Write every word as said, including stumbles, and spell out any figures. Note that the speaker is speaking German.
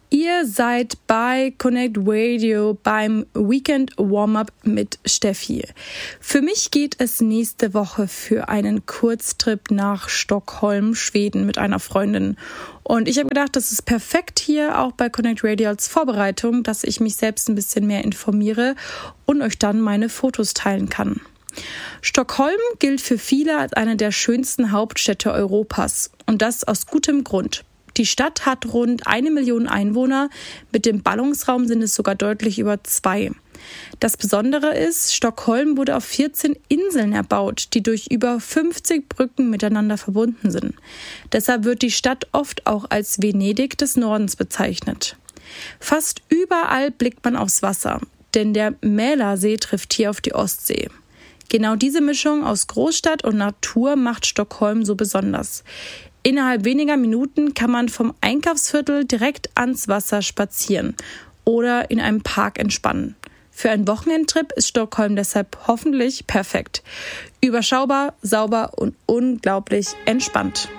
Ihr seid bei Connect Radio beim Weekend Warm-Up mit Steffi. Für mich geht es nächste Woche für einen Kurztrip nach Stockholm, Schweden mit einer Freundin. Und ich habe gedacht, das ist perfekt hier auch bei Connect Radio als Vorbereitung, dass ich mich selbst ein bisschen mehr informiere und euch dann meine Fotos teilen kann. Stockholm gilt für viele als eine der schönsten Hauptstädte Europas und das aus gutem Grund. Die Stadt hat rund eine Million Einwohner, mit dem Ballungsraum sind es sogar deutlich über zwei. Das Besondere ist, Stockholm wurde auf vierzehn Inseln erbaut, die durch über fünfzig Brücken miteinander verbunden sind. Deshalb wird die Stadt oft auch als Venedig des Nordens bezeichnet. Fast überall blickt man aufs Wasser, denn der Mälarsee trifft hier auf die Ostsee. Genau diese Mischung aus Großstadt und Natur macht Stockholm so besonders. Innerhalb weniger Minuten kann man vom Einkaufsviertel direkt ans Wasser spazieren oder in einem Park entspannen. Für einen Wochenendtrip ist Stockholm deshalb hoffentlich perfekt. Überschaubar, sauber und unglaublich entspannt.